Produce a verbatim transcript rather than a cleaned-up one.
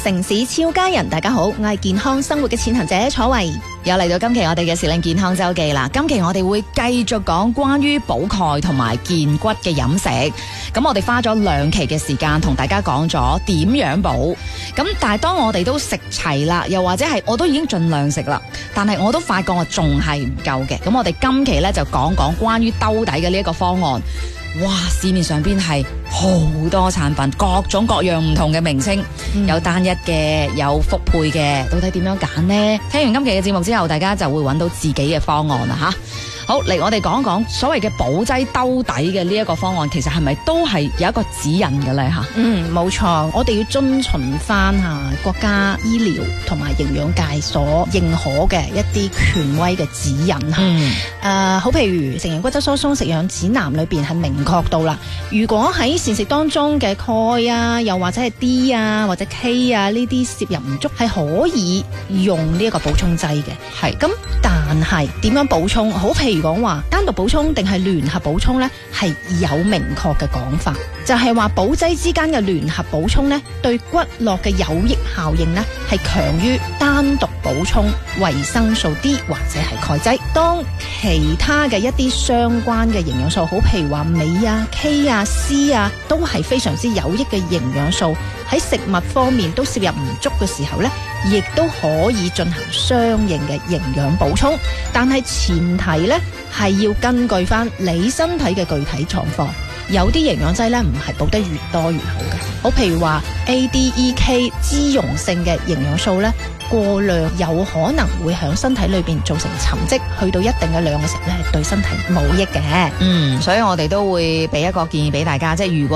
城市超家人，大家好，我係健康生活嘅踐行者楚慧，又嚟到今期我哋嘅時令健康周記啦。今期我哋會繼續講關於補鈣同埋健骨嘅飲食。咁我哋花咗兩期嘅時間同大家講咗點樣補。咁但係當我哋都食齊啦，又或者係我都已經盡量食啦，但係我都發覺我仲係唔夠嘅。咁我哋今期呢，就講講關於兜底嘅呢一個方案。哇！市面上邊係好多產品，各種各樣唔同嘅名稱，嗯、有單一嘅，有複配嘅，到底點樣揀呢？聽完今期嘅節目之後，大家就會揾到自己嘅方案啦吓。好，嚟我哋講講所謂嘅補劑兜底嘅呢一個方案，其實係咪都係有一個指引嘅咧吓？ 嗯，冇錯，我哋要遵循翻吓國家醫療同埋營養界所認可嘅一啲權威嘅指引吓。嗯，誒、呃，好譬如成人骨質疏鬆食養指南裏邊係明確到啦，如果喺膳食當中嘅鈣啊，又或者係 D 啊或者 K 啊呢啲攝入唔足，係可以用呢一個補充劑嘅。係咁，但係點樣補充？好譬如講話單獨補充定係聯合補充呢，係有明確嘅講法，就係話補劑之間嘅聯合補充呢，對骨骼嘅有益效應呢，係強於單獨補充維生素 D 或者係鈣劑。當其他嘅一啲相關嘅營養素，好譬如話鎂啊、K 啊、C 啊，都係非常之有益嘅營養素，喺食物方面都攝入唔足嘅時候呢，亦都可以進行相應嘅營養補充，但係前提呢，係要根據翻你身體嘅具體狀況。有啲營養劑呢，唔係補得越多越好嘅，好譬如話 A、D、E、K 脂溶性嘅營養素呢，過量有可能會喺身體裏邊造成沉積，去到一定嘅量嘅時候呢，係對身體冇益嘅。 嗯，所以我哋都會俾一個建議俾大家，即係如果